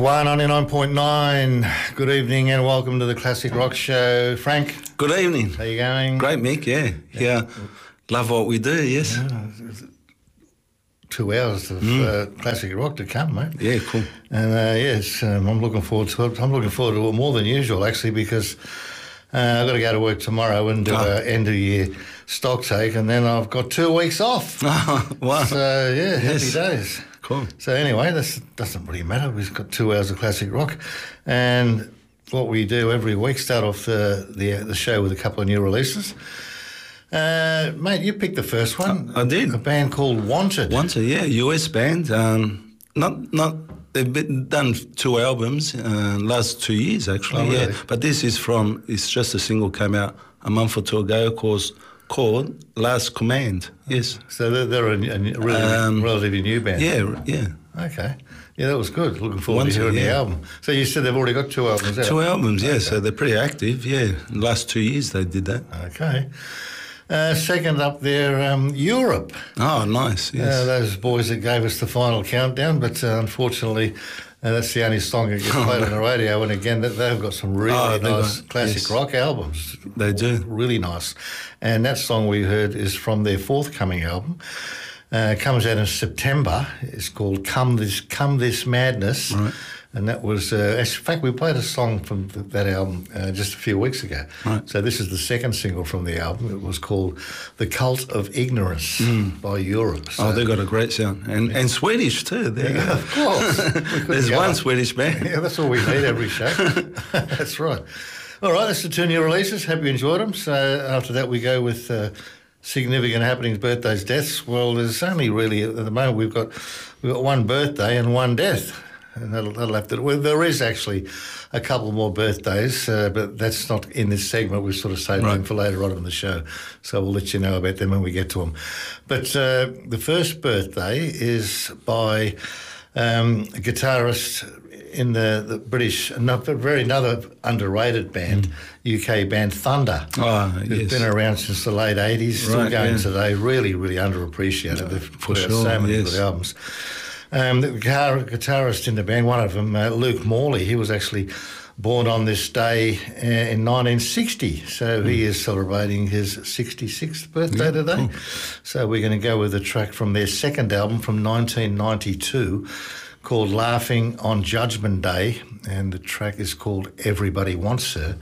199.9. Good evening and welcome to the Classic Rock Show. Frank, Good evening. how you going? Great, Mick, yeah. Love what we do, yes. 2 hours of classic rock to come, mate. Yeah, cool. And yes, I'm looking forward to it. I'm looking forward to it more than usual, actually, because I've got to go to work tomorrow and do an end-of-year stock take, and then I've got 2 weeks off. Wow. So, yeah, Yes. happy days. Cool. So anyway, this doesn't really matter. We've got 2 hours of classic rock, and what we do every week, start off the show with a couple of new releases. Mate, you picked the first one. I did. A band called Wanted. Wanted, yeah, US band. They've done 2 albums last 2 years, actually. Oh, really? Yeah, but this is it's just a single came out a month or two ago called Last Command. Yes. So they're a relatively new band. Yeah. Okay. Yeah, that was good. Looking forward Wanted, to hearing the yeah. album. So you said they've already got 2 albums out. 2 albums, yeah. Okay. So they're pretty active. Yeah, last 2 years they did that. Okay. Second up there, Europe. Oh, nice. Yes. Those boys that gave us the final countdown, but unfortunately, that's the only song that gets played on the radio. And again, they've got some really nice classic rock albums. They do. Really nice. And that song we heard is from their forthcoming album. Comes out in September. It's called Come This Madness. Right. And that was, in fact, we played a song from that album just a few weeks ago. Right. So this is the second single from the album. It was called The Cult of Ignorance by Europe. So, They've got a great sound. And Swedish too. There you go. of course. We couldn't There's go one up. Swedish band. Yeah, that's all we need every show. That's right. All right, that's the 2 new releases. Hope you enjoyed them. So after that, we go with significant happenings, birthdays, deaths. Well, there's only really, at the moment, we've got one birthday and one death. And that'll have to. Well, there is actually a couple more birthdays, but that's not in this segment. We've sort of saved them for later on in the show, so we'll let you know about them when we get to them. But the first birthday is by a guitarist in the British, another underrated band, UK band Thunder. Who've been around since the late 80s, still going today. Really, really underappreciated. They've put out so many good albums. The guitarist in the band, one of them, Luke Morley, he was actually born on this day in 1960. So he is celebrating his 66th birthday today. Cool. So we're going to go with a track from their second album from 1992 called Laughing on Judgment Day. And the track is called Everybody Wants Her.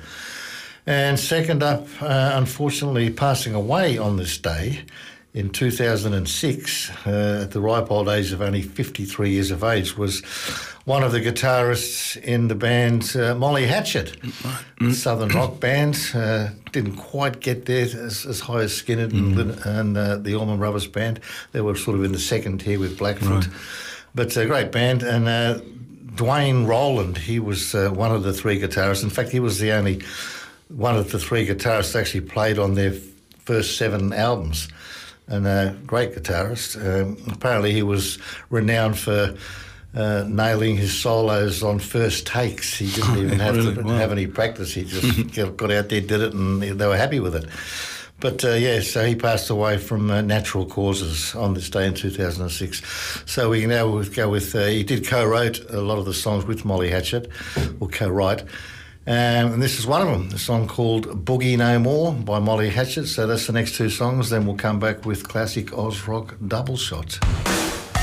And second up, unfortunately passing away on this day, in 2006, at the ripe old age of only 53 years of age, was one of the guitarists in the band Molly Hatchet, southern rock band. Didn't quite get there as high as Skinner and the Allman Brothers band. They were sort of in the second tier with Blackfoot. Right. But a great band. And Dwayne Rowland, he was one of the 3 guitarists. In fact, he was the only one of the 3 guitarists that actually played on their first 7 albums. And a great guitarist. Apparently he was renowned for nailing his solos on first takes. He didn't even have any practice. He just got out there, did it, and they were happy with it. But, so he passed away from natural causes on this day in 2006. So we can now go with, he did co-wrote a lot of the songs with Molly Hatchet, or co-write. And this is one of them, the song called Boogie No More by Molly Hatchet. So that's the next 2 songs. Then we'll come back with classic Oz Rock Double Shot.